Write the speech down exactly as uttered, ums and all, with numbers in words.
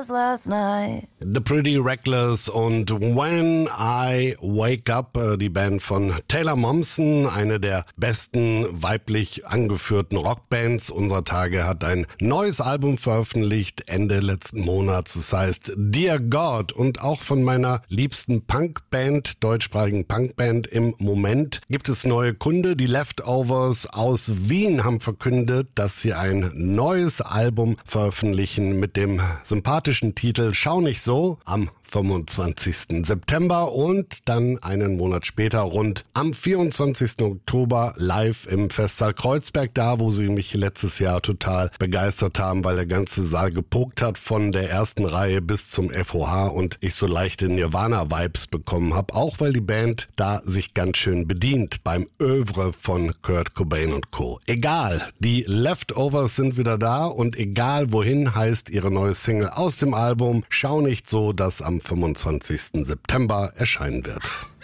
was last night. The Pretty Reckless und When I Wake Up, die Band von Taylor Momsen, eine der besten weiblich angeführten Rockbands unserer Tage, hat ein neues Album veröffentlicht Ende letzten Monats. Das heißt Dear God, und auch von meiner liebsten Punkband, deutschsprachigen Punkband im Moment, gibt es neue Kunde. Die Leftovers aus Wien haben verkündet, dass sie ein neues Album veröffentlichen mit dem sympathischen Titel Schau nicht so am fünfundzwanzigsten September und dann einen Monat später rund am vierundzwanzigsten Oktober live im Festsaal Kreuzberg, da wo sie mich letztes Jahr total begeistert haben, weil der ganze Saal gepokt hat von der ersten Reihe bis zum F O H und ich so leichte Nirvana-Vibes bekommen habe, auch weil die Band da sich ganz schön bedient beim Övre von Kurt Cobain und Co. Egal, die Leftovers sind wieder da und egal wohin heißt ihre neue Single aus dem Album Schau nicht so, das am fünfundzwanzigsten September erscheinen wird.